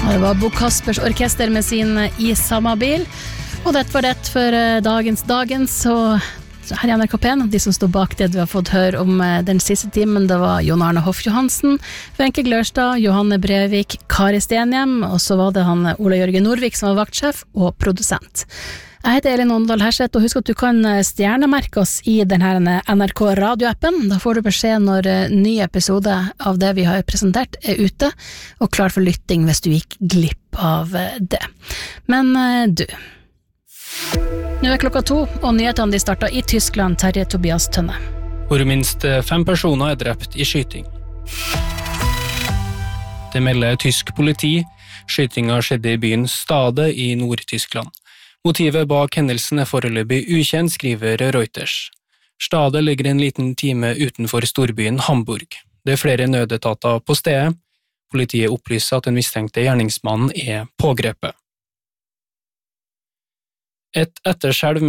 Det var Bo Kaspers orkester med sin I samme bil. Og det var det for dagens. Så her I NRK P1, de som stod bak det du har fått høre om den siste timen, det var Jon Arne Hoff Johansen, Wenche Glørstad, Johanne Brevik, Kari Stenhjem, og så var det han Ola Jørgen Norvik som var vaktsjef og produsent. Jeg heter Elin Åndal Herseth, og husk at du kan stjernemerke oss I denne NRK radioappen. Da får du beskjed når ny episode av det vi har presentert ute, og klar for lytting hvis du gikk glipp av det. Men du, nå klokka 2, og nyhetene de startet I Tyskland, Terje Tobias Tønne. Hvor minst 5 personer drept I skyting. Det melder tysk politi. Skytinga skjedde I byen Stade I Nord-Tyskland. Motivet bak hendelsen foreløpig ukjent, skriver Reuters. Stade ligger en liten time utenfor storbyen Hamburg. Det flere nødetater på stedet. Politiet opplyser at den mistenkte gjerningsmannen pågrepet. Et etterskjelv